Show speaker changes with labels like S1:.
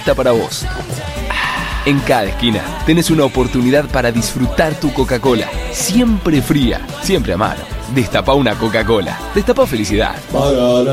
S1: lista para vos. En cada esquina tenés una oportunidad para disfrutar tu Coca-Cola. Siempre fría, siempre a mano. Destapá una Coca-Cola. Destapá felicidad.